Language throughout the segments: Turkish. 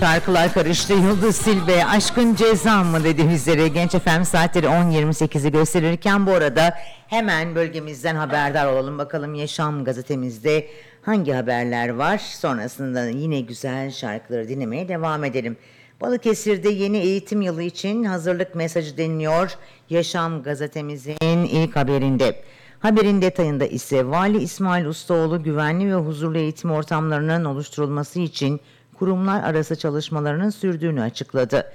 Şarkılar karıştı. Yıldız Silbe aşkın ceza mı dedi bizlere. Genç FM saatleri 10.28'i gösterirken bu arada hemen bölgemizden haberdar olalım. Bakalım Yaşam gazetemizde hangi haberler var. Sonrasında yine güzel şarkıları dinlemeye devam edelim. Balıkesir'de yeni eğitim yılı için hazırlık mesajı deniliyor Yaşam gazetemizin ilk haberinde. Haberin detayında ise Vali İsmail Ustaoğlu güvenli ve huzurlu eğitim ortamlarının oluşturulması için kurumlar arası çalışmalarının sürdüğünü açıkladı.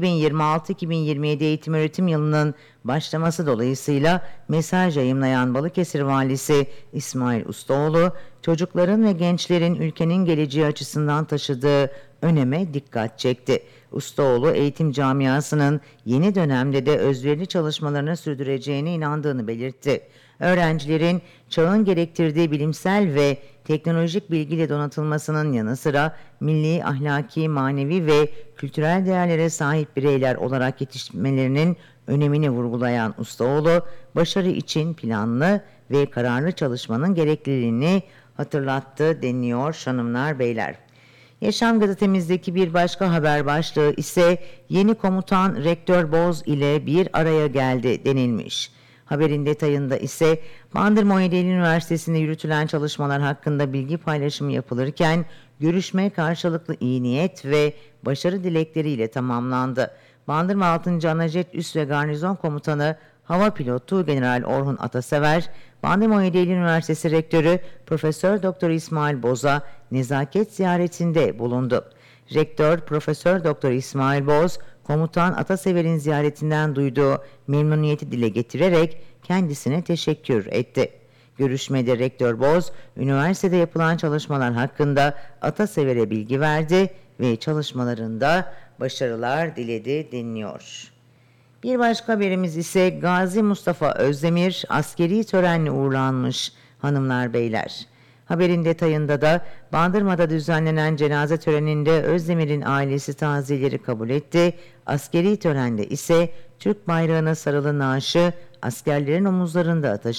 2026-2027 eğitim öğretim yılının başlaması dolayısıyla mesaj yayımlayan Balıkesir Valisi İsmail Ustaoğlu, çocukların ve gençlerin ülkenin geleceği açısından taşıdığı öneme dikkat çekti. Ustaoğlu eğitim camiasının yeni dönemde de özverili çalışmalarını sürdüreceğine inandığını belirtti. Öğrencilerin çağın gerektirdiği bilimsel ve teknolojik bilgiyle donatılmasının yanı sıra milli, ahlaki, manevi ve kültürel değerlere sahip bireyler olarak yetişmelerinin önemini vurgulayan Ustaoğlu, başarı için planlı ve kararlı çalışmanın gerekliliğini hatırlattı deniliyor hanımlar beyler. Yaşam gazetemizdeki bir başka haber başlığı ise yeni komutan Rektör Boz ile bir araya geldi denilmiş. Haberin detayında ise Bandırma Eylül Üniversitesi'nde yürütülen çalışmalar hakkında bilgi paylaşımı yapılırken görüşme karşılıklı iyi niyet ve başarı dilekleriyle tamamlandı. Bandırma 6. Anajet Üs ve Garnizon Komutanı Hava Pilotu General Orhun Atasever, Bandırma Eylül Üniversitesi Rektörü Profesör Doktor İsmail Boz'a nezaket ziyaretinde bulundu. Rektör Profesör Doktor İsmail Boz, Komutan Atasever'in ziyaretinden duyduğu memnuniyeti dile getirerek kendisine teşekkür etti. Görüşmede Rektör Boz, üniversitede yapılan çalışmalar hakkında Atasever'e bilgi verdi ve çalışmalarında başarılar diledi deniliyor. Bir başka haberimiz ise Gazi Mustafa Özdemir askeri törenle uğurlanmış hanımlar beyler. Haberin detayında da Bandırma'da düzenlenen cenaze töreninde Özdemir'in ailesi taziyeleri kabul etti. Askeri törende ise Türk bayrağına sarılı naaşı askerlerin omuzlarında taşındı.